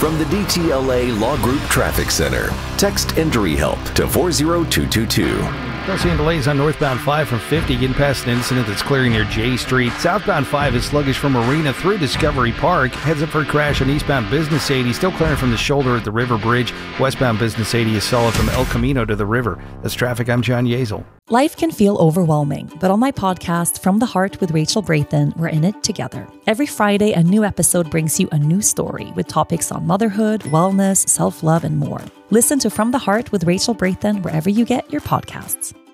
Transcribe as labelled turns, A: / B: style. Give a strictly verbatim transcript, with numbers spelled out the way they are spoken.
A: from the D T L A Law Group Traffic Center. Text Injury Help to four zero two two two.
B: Still seeing delays on northbound five from fifty, getting past an incident that's clearing near J Street. Southbound five is sluggish from Marina through Discovery Park. Heads up for a crash on eastbound Business eighty, still clearing from the shoulder at the River Bridge. Westbound Business eighty is solid from El Camino to the river. That's traffic. I'm John Yezel.
C: Life can feel overwhelming, but on my podcast, From the Heart with Rachel Brathen, we're in it together. Every Friday, a new episode brings you a new story with topics on motherhood, wellness, self-love, and more. Listen to From the Heart with Rachel Brathen wherever you get your podcasts.